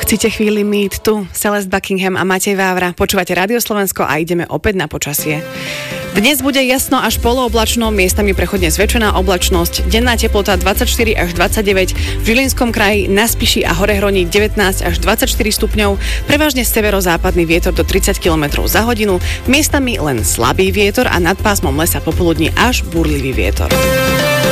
Cíte chvíli Meet tu, Celeste Buckingham a Matej Vávra. Počúvate Rádio Slovensko a ideme opäť na počasie. Dnes bude jasno až polooblačno, miestami prechodne zväčšená oblačnosť, denná teplota 24 až 29, v Žilinskom kraji, na Spiši a Horehroní 19 až 24 stupňov, prevažne severozápadný vietor do 30 km za hodinu, miestami len slabý vietor a nad pásmom lesa popoludní až búrlivý vietor.